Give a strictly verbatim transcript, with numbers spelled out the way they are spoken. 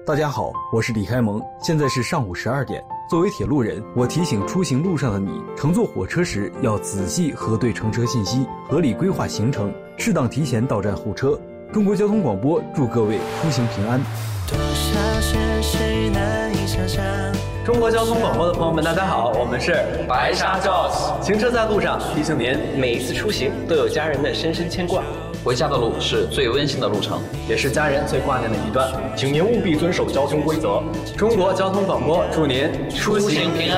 大家好，我是李开蒙，现在是上午十二点。作为铁路人，我提醒出行路上的你，乘坐火车时要仔细核对乘车信息，合理规划行程，适当提前到站候车。中国交通广播祝各位出行平安。 多少现实难以想象。 中国交通广播的朋友们，大家好，我们是白沙 Joss。行车在路上，提醒您每一次出行都有家人的深深牵挂。 回家的路是最温馨的路程， 也是家人最挂念的一段， 请您务必遵守交通规则。 中国交通广播祝您出行平安。